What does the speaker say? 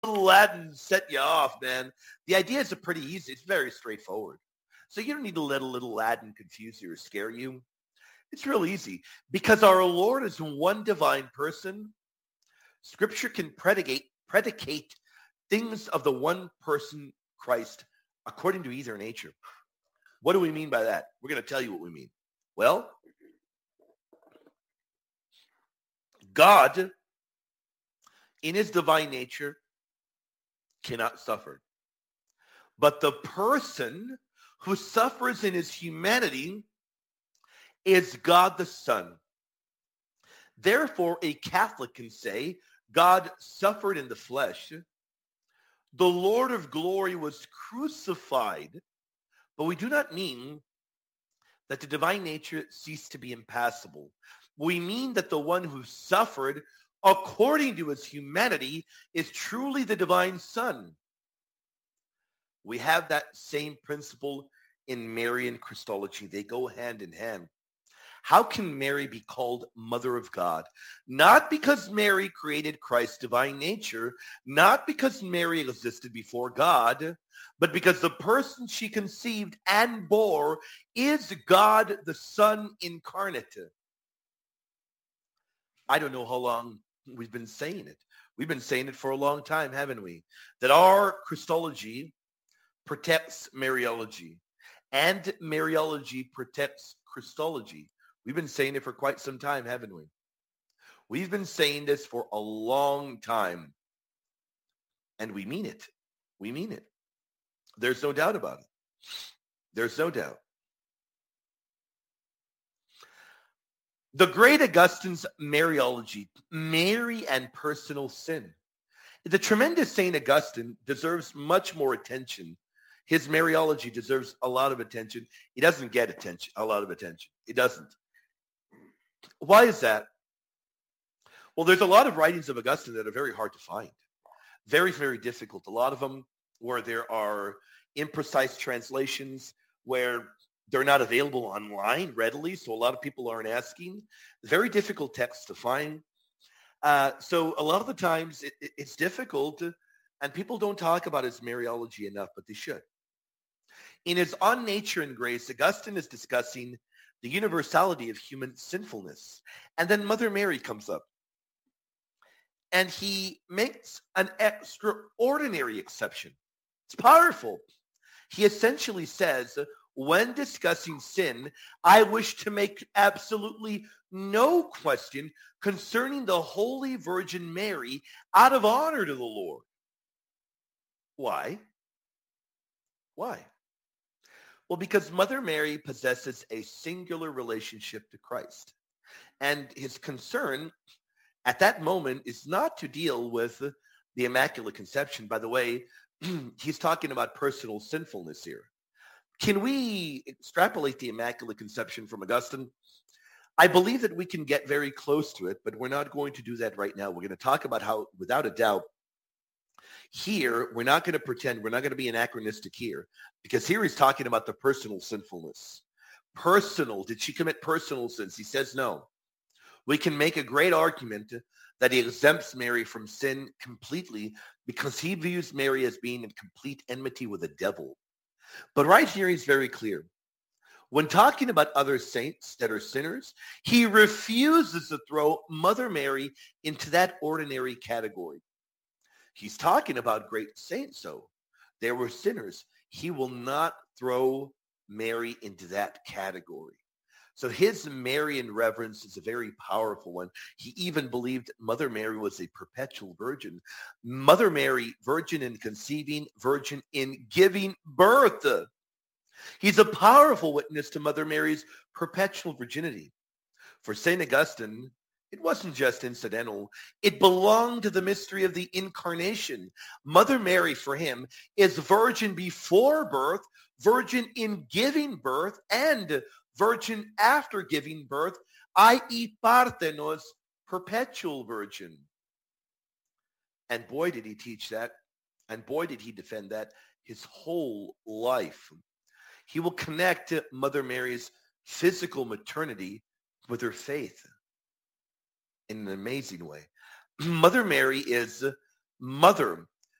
Aladdin set you off, man. The idea is pretty easy. It's very straightforward. So you don't need to let a little Aladdin confuse you or scare you. It's real easy. Because our Lord is one divine person, Scripture can predicate things of the one person, Christ, according to either nature. What do we mean by that? We're going to tell you what we mean. Well, God, in his divine nature, cannot suffer. But the person who suffers in his humanity is God the Son. Therefore, a Catholic can say, God suffered in the flesh. The Lord of glory was crucified. But we do not mean that the divine nature ceased to be impassible. We mean that the one who suffered according to his humanity is truly the divine Son. We have that same principle in Marian Christology. They go hand in hand. How can Mary be called Mother of God? Not because Mary created Christ's divine nature, not because Mary existed before God, but because the person she conceived and bore is God the Son incarnate. I don't know how long we've been saying it. We've been saying it for a long time, haven't we? That our Christology protects Mariology, and Mariology protects Christology. We've been saying it for quite some time, haven't we? We've been saying this for a long time, and we mean it. We mean it. There's no doubt about it. There's no doubt. The great Augustine's Mariology, Mary and personal sin. The tremendous St. Augustine deserves much more attention. His Mariology deserves a lot of attention. He doesn't get a lot of attention. He doesn't. Why is that? Well, there's a lot of writings of Augustine that are very hard to find. Very, very difficult. A lot of them where there are imprecise translations, where they're not available online readily, so a lot of people aren't asking. Very difficult texts to find. So a lot of the times it's difficult, and people don't talk about his Mariology enough, but they should. In his On Nature and Grace, Augustine is discussing the universality of human sinfulness. And then Mother Mary comes up. And he makes an extraordinary exception. It's powerful. He essentially says, when discussing sin, I wish to make absolutely no question concerning the Holy Virgin Mary out of honor to the Lord. Why? Why? Well, because Mother Mary possesses a singular relationship to Christ. And his concern at that moment is not to deal with the Immaculate Conception. By the way, he's talking about personal sinfulness here. Can we extrapolate the Immaculate Conception from Augustine? I believe that we can get very close to it, but we're not going to do that right now. We're going to talk about how, without a doubt, here, we're not going to pretend, we're not going to be anachronistic here, because here he's talking about the personal sinfulness. Personal, did she commit personal sins? He says no. We can make a great argument that he exempts Mary from sin completely because he views Mary as being in complete enmity with the devil. But right here, he's very clear. When talking about other saints that are sinners, he refuses to throw Mother Mary into that ordinary category. He's talking about great saints, though. They were sinners. He will not throw Mary into that category. So his Marian reverence is a very powerful one. He even believed Mother Mary was a perpetual virgin. Mother Mary, virgin in conceiving, virgin in giving birth. He's a powerful witness to Mother Mary's perpetual virginity. For St. Augustine, it wasn't just incidental. It belonged to the mystery of the incarnation. Mother Mary, for him, is virgin before birth, virgin in giving birth, and virgin after giving birth, i.e. Parthenos, perpetual virgin. And boy, did he teach that. And boy, did he defend that his whole life. He will connect Mother Mary's physical maternity with her faith in an amazing way. Mother Mary is mother